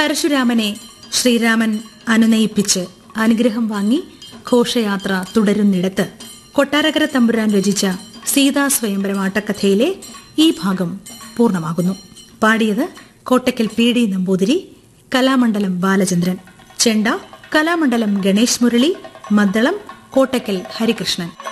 പരശുരാമനെ ശ്രീരാമൻ അനുനയിപ്പിച്ച് അനുഗ്രഹം വാങ്ങി ഘോഷയാത്ര തുടരുന്നിടത്ത് കൊട്ടാരക്കര തമ്പുരാൻ രചിച്ച സീതാ സ്വയംവരം ആട്ടക്കഥയിലെ ഈ ഭാഗം പൂർണ്ണമാകുന്നു. പാടിയത് കോട്ടയ്ക്കൽ പി.ഡി. നമ്പൂതിരി, കലാമണ്ഡലം ബാലചന്ദ്രൻ, ചെണ്ട കലാമണ്ഡലം ഗണേശ് മുരളി, മദ്ദളം കോട്ടയ്ക്കൽ ഹരികൃഷ്ണൻ.